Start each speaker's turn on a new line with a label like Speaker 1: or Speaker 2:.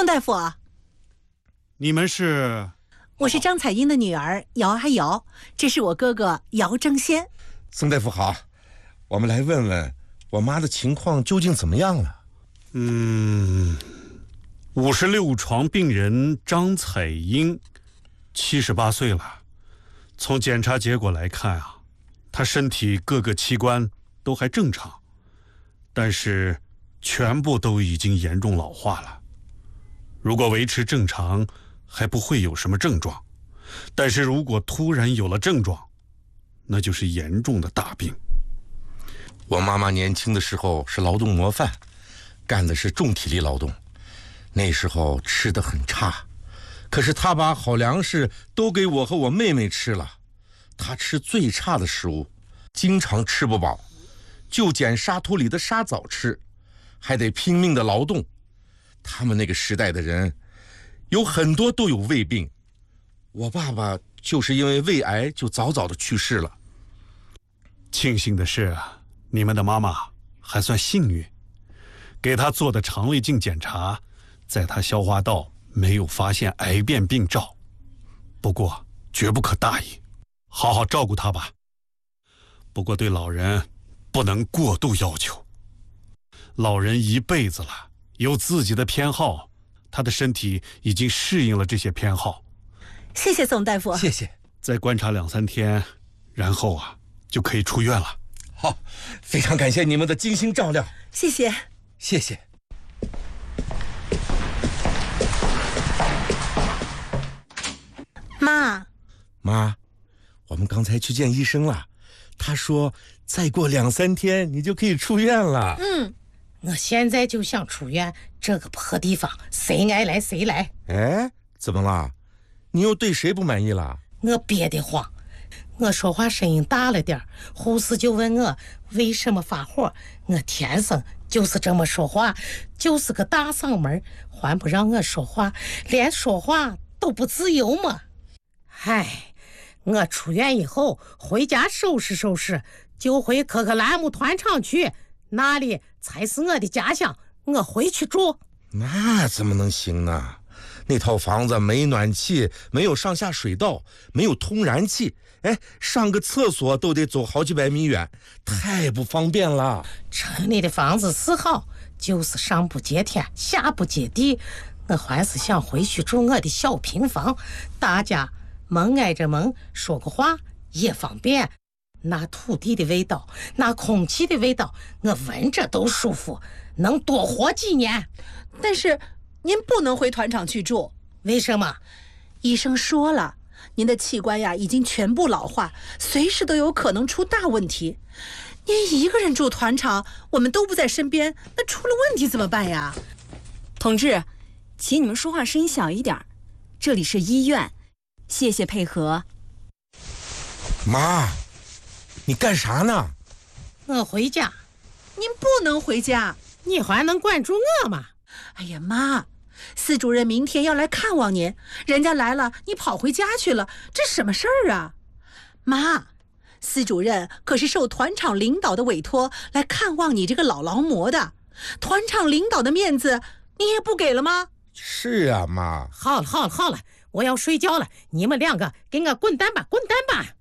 Speaker 1: 大夫，
Speaker 2: 你们是？
Speaker 1: 我是张彩英的女儿姚阿瑶，这是我哥哥姚争先。
Speaker 3: 宋大夫好，我们来问问我妈的情况究竟怎么样了
Speaker 2: ？56床病人张彩英，78岁了。从检查结果来看啊，她身体各个器官都还正常，但是全部都已经严重老化了。如果维持正常，还不会有什么症状，但是如果突然有了症状，那就是严重的大病。
Speaker 3: 我妈妈年轻的时候是劳动模范，干的是重体力劳动，那时候吃得很差，可是她把好粮食都给我和我妹妹吃了。她吃最差的食物，经常吃不饱，就捡沙土里的沙枣吃，还得拼命的劳动。他们那个时代的人有很多都有胃病，我爸爸就是因为胃癌就早早的去世了。
Speaker 2: 庆幸的是，你们的妈妈还算幸运，给她做的肠胃镜检查，在她消化道没有发现癌变病灶。不过绝不可大意，好好照顾她吧。不过对老人不能过度要求，老人一辈子了，有自己的偏好，他的身体已经适应了这些偏好。
Speaker 1: 谢谢宋大夫。
Speaker 3: 谢谢。
Speaker 2: 再观察2-3天，然后就可以出院了。
Speaker 3: 好，非常感谢你们的精心照料。
Speaker 1: 谢谢。
Speaker 3: 谢谢。妈，我们刚才去见医生了，他说再过2-3天你就可以出院了。
Speaker 4: 我现在就想出院，这个破地方谁爱来谁来。
Speaker 3: 哎，怎么了？你又对谁不满意了？
Speaker 4: 我憋得慌，我说话声音大了点，护士就问我为什么发火。我天生就是这么说话，就是个大嗓门，还不让我说话，连说话都不自由嘛。唉，我出院以后回家收拾收拾，就回可可兰姆团场去，那里才是我的家乡，我回去住。
Speaker 3: 那怎么能行呢？那套房子没暖气，没有上下水道，没有通燃气，上个厕所都得走好几百米远，太不方便了。
Speaker 4: 城里的房子是好，就是上不接天，下不接地。我还是想回去住我的小平房，大家门挨着门，说个话也方便。那土地的味道，那空气的味道，我闻着都舒服，能多活几年。
Speaker 1: 但是您不能回团场去住。
Speaker 4: 为什么？
Speaker 1: 医生说了，您的器官已经全部老化，随时都有可能出大问题。您一个人住团场，我们都不在身边，那出了问题怎么办呀？
Speaker 5: 同志，请你们说话声音小一点，这里是医院，谢谢配合。
Speaker 3: 妈，你干啥呢？
Speaker 4: 我回家。
Speaker 1: 您不能回家。
Speaker 4: 你还能管住我吗？
Speaker 1: 哎呀妈，司主任明天要来看望您，人家来了你跑回家去了，这什么事儿啊？妈，司主任可是受团场领导的委托来看望你这个老劳模的，团场领导的面子你也不给了吗？
Speaker 3: 是啊，妈。
Speaker 4: 好了，我要睡觉了，你们2个给我滚蛋吧，滚蛋吧。